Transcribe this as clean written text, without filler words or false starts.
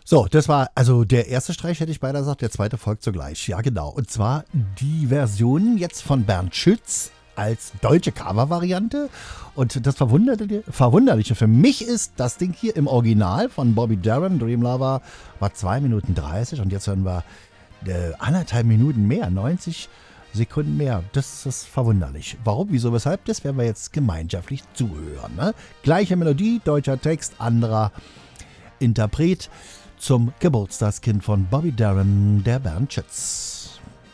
So, das war also der erste Streich, hätte ich beinahe gesagt, der zweite folgt sogleich. Ja, genau. Und zwar die Version jetzt von Bernd Schütz als deutsche Cover-Variante. Und das Verwunderliche für mich ist, das Ding hier im Original von Bobby Darin, Dream Lover, war 2 Minuten 30 und jetzt hören wir 1,5 Minuten mehr, 90 Sekunden mehr. Das ist verwunderlich. Warum, wieso, weshalb? Das werden wir jetzt gemeinschaftlich zuhören. Ne? Gleiche Melodie, deutscher Text, anderer Interpret zum Geburtstagskind von Bobby Darin, der Bernd Schütz.